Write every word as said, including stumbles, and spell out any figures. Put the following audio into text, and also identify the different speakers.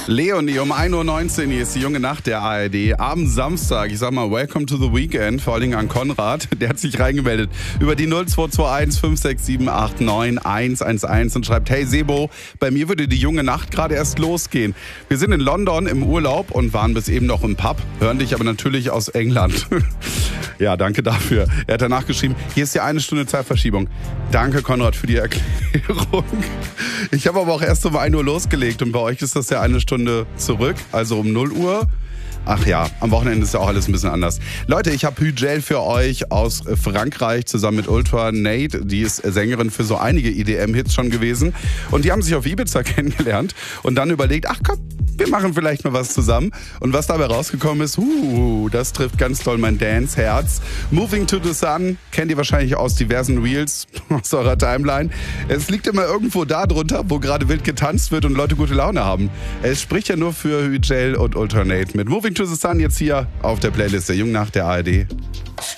Speaker 1: Leonie, um ein Uhr neunzehn, hier ist die junge Nacht der A R D. Am Samstag, ich sag mal, welcome to the weekend, vor allen Dingen an Konrad, der hat sich reingemeldet über die null zwei zwei eins fünf sechs sieben acht neun eins eins eins und schreibt, hey Sebo, bei mir würde die junge Nacht gerade erst losgehen. Wir sind in London im Urlaub und waren bis eben noch im Pub, hören dich aber natürlich aus England. Ja, danke dafür. Er hat danach geschrieben, hier ist ja eine Stunde Zeitverschiebung. Danke, Konrad, für die Erklärung. Ich habe aber auch erst um ein Uhr losgelegt und bei euch ist das ja eine Stunde zurück, also um null Uhr. Ach ja, am Wochenende ist ja auch alles ein bisschen anders. Leute, ich habe Hügel für euch aus Frankreich zusammen mit Ultra Nate. Die ist Sängerin für so einige E D M-Hits schon gewesen. Und die haben sich auf Ibiza kennengelernt und dann überlegt, ach komm, wir machen vielleicht mal was zusammen. Und was dabei rausgekommen ist, uh, das trifft ganz toll mein Dance-Herz. Moving to the Sun kennt ihr wahrscheinlich aus diversen Reels aus eurer Timeline. Es liegt immer irgendwo da drunter, wo gerade wild getanzt wird und Leute gute Laune haben. Es spricht ja nur für Hügel und Ultra Nate mit Moving to the Sun jetzt hier auf der Playlist der Jungen Nacht der A R D.